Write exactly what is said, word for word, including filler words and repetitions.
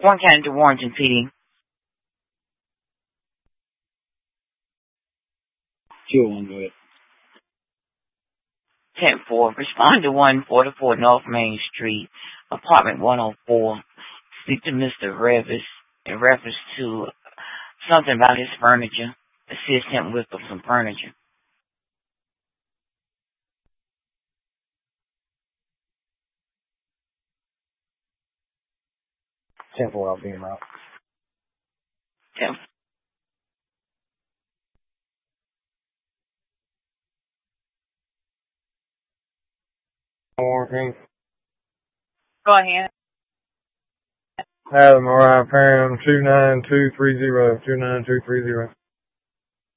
Warren County to Warrenton P D. Sure, one, go ahead. ten four. Respond to one forty-four North Main Street, apartment one oh four. Speak to Mister Revis in reference to something about his furniture. Assist him with some furniture. ten four, I'll be him out. ten Morgan. Go ahead. Adam, alright, Pam, two nine two three zero, two nine two three zero.